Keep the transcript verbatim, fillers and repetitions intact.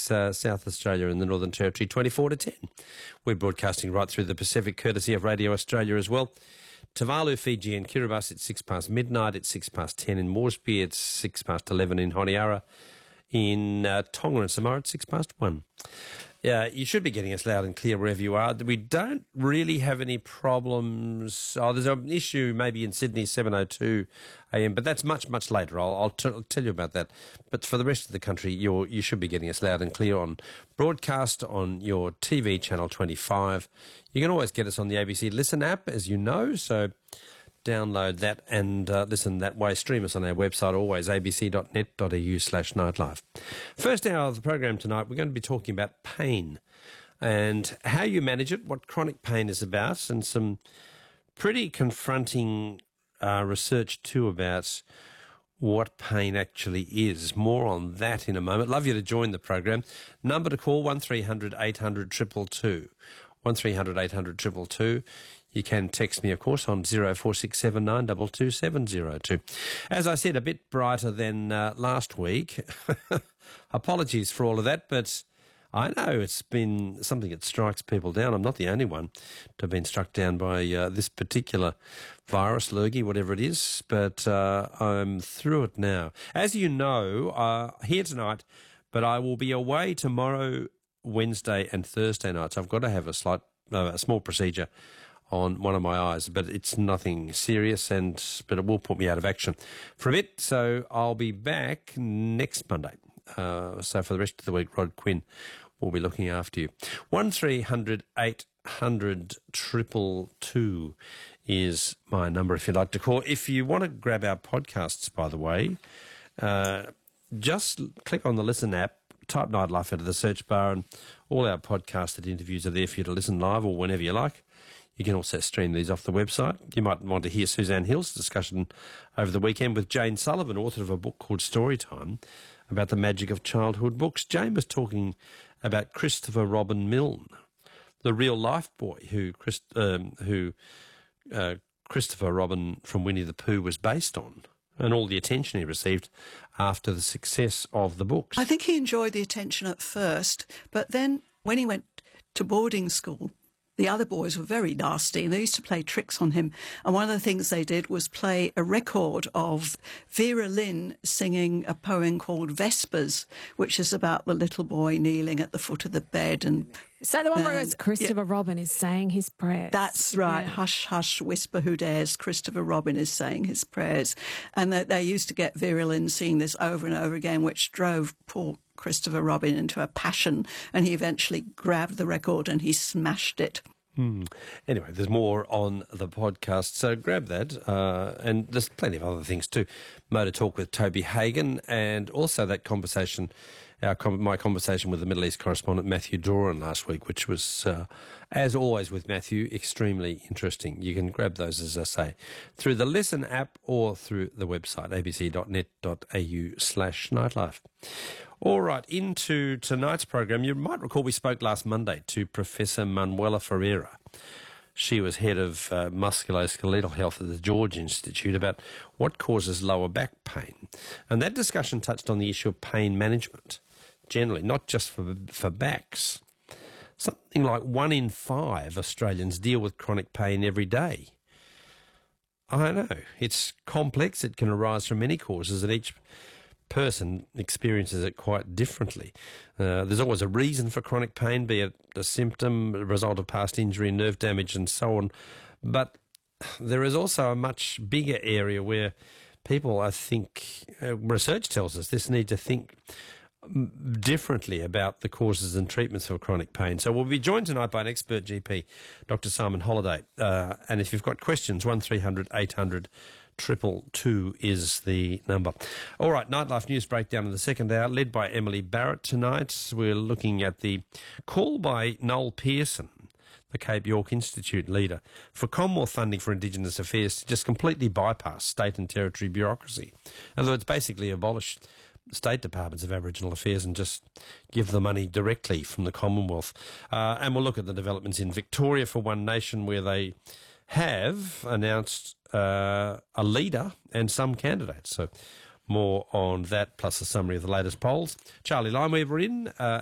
It's uh, South Australia and the Northern Territory, twenty-four to ten. We're broadcasting right through the Pacific, courtesy of Radio Australia as well. Tuvalu, Fiji and Kiribati, it's six past midnight. It's six past ten in Moresby. It's six past eleven in Honiara. In uh, Tonga and Samoa, it's six past one. Yeah, you should be getting us loud and clear wherever you are. We don't really have any problems. Oh, there's an issue maybe in Sydney, seven oh two a m, but that's much, much later. I'll, I'll, t- I'll tell you about that. But for the rest of the country, you're, you should be getting us loud and clear on broadcast on your T V channel twenty-five. You can always get us on the A B C Listen app, as you know, so download that and uh, listen that way. Stream us on our website, always, abc.net.au slash nightlife. First hour of the program tonight, we're going to be talking about pain and how you manage it, what chronic pain is about, and some pretty confronting uh, research too about what pain actually is. More on that in a moment. Love you to join the program. Number to call, one three hundred eight hundred two two two. one three hundred eight hundred two two two. You can text me, of course, on zero four six seven nine two two seven zero two. As I said, a bit brighter than uh, last week. Apologies for all of that, but I know it's been something that strikes people down. I'm not the only one to have been struck down by uh, this particular virus, lurgy, whatever it is, but uh, I'm through it now. As you know, uh, here tonight, but I will be away tomorrow, Wednesday and Thursday nights. I've got to have a slight, uh, a small procedure on one of my eyes, but it's nothing serious, and but it will put me out of action for a bit. So I'll be back next Monday. Uh, so for the rest of the week, Rod Quinn will be looking after you. One three hundred eight hundred triple two is my number if you'd like to call. If you want to grab our podcasts, by the way, uh, just click on the Listen app, type Nightlife into the search bar, and all our podcasted interviews are there for you to listen live or whenever you like. You can also stream these off the website. You might want to hear Suzanne Hill's discussion over the weekend with Jane Sullivan, author of a book called Storytime, about the magic of childhood books. Jane was talking about Christopher Robin Milne, the real life boy who Christ, um, who uh, Christopher Robin from Winnie the Pooh was based on, and all the attention he received after the success of the books. I think he enjoyed the attention at first, but then when he went to boarding school, the other boys were very nasty, and they used to play tricks on him. And one of the things they did was play a record of Vera Lynn singing a poem called Vespers, which is about the little boy kneeling at the foot of the bed. And is that the one and, where it's Christopher yeah, Robin is saying his prayers? That's right. Yeah. Hush, hush, whisper who dares. Christopher Robin is saying his prayers. And they, they used to get Vera Lynn singing this over and over again, which drove poor Christopher Robin into a passion, and he eventually grabbed the record and he smashed it. Hmm. Anyway, there's more on the podcast, so grab that. Uh, and there's plenty of other things too. Motor Talk with Toby Hagan, and also that conversation, our com- my conversation with the Middle East correspondent Matthew Doran last week, which was, uh, as always with Matthew, extremely interesting. You can grab those, as I say, through the Listen app or through the website, abc.net.au slash nightlife. All right, into tonight's program. You might recall we spoke last Monday to Professor Manuela Ferreira. She was head of uh, musculoskeletal health at the George Institute, about what causes lower back pain. And that discussion touched on the issue of pain management, generally, not just for, for backs. Something like one in five Australians deal with chronic pain every day. I know, it's complex. It can arise from many causes, and each person experiences it quite differently. Uh, there's always a reason for chronic pain, be it a symptom, a result of past injury, nerve damage and so on. But there is also a much bigger area where people, I think, uh, research tells us this, need to think differently about the causes and treatments for chronic pain. So we'll be joined tonight by an expert G P, Doctor Simon Holliday. Uh, and if you've got questions, one three hundred eight hundred Triple two is the number. All right, Nightlife News Breakdown in the second hour, led by Emily Barrett tonight. We're looking at the call by Noel Pearson, the Cape York Institute leader, for Commonwealth funding for Indigenous Affairs to just completely bypass state and territory bureaucracy. In other words, basically abolish state departments of Aboriginal Affairs and just give the money directly from the Commonwealth. Uh, and we'll look at the developments in Victoria for One Nation, where they have announced uh, a leader and some candidates. So more on that, plus a summary of the latest polls. Charlie Limeweaver in, uh,